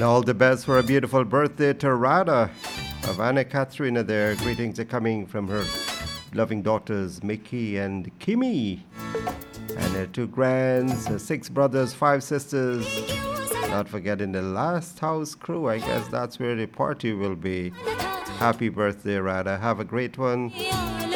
And all the best for a beautiful birthday to Rada. Of Anna Katharina there. Greetings are coming from her loving daughters, Mickey and Kimmy. And her two grands, her six brothers, five sisters. Not forgetting the last house crew. I guess that's where the party will be. Happy birthday, Rada. Have a great one.